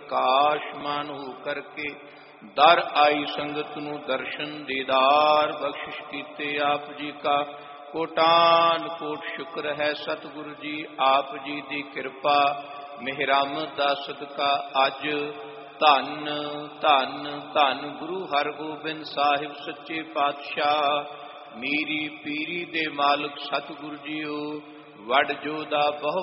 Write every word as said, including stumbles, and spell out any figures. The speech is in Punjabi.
ਪ੍ਰਕਾਸ਼ ਮਾਨ ਹੋ ਕਰਕੇ ਦਰ ਆਈ ਸੰਗਤ ਨੂੰ ਦਰਸ਼ਨ ਦੀਦਾਰ ਬਖਸ਼ਿਸ਼ ਕੀਤੇ ਆਪ ਜੀ ਕਾ ਕੋਟਾਨ ਕੋਟ ਸ਼ੁਕਰ ਹੈ। ਸਤਿਗੁਰੂ ਜੀ ਆਪ ਜੀ ਦੀ ਕਿਰਪਾ ਮਿਹਰਮਤ ਦਾ ਸਦਕਾ ਅੱਜ ਧੰਨ ਧੰਨ ਧੰਨ ਗੁਰੂ ਹਰਗੋਬਿੰਦ ਸਾਹਿਬ ਸੱਚੇ ਪਾਤਸ਼ਾਹ ਮੀਰੀ ਪੀਰੀ ਦੇ ਮਾਲਕ ਸਤਿਗੁਰੂ ਜੀਓ ਵਡ ਜੋਦਾ ਬਹੁ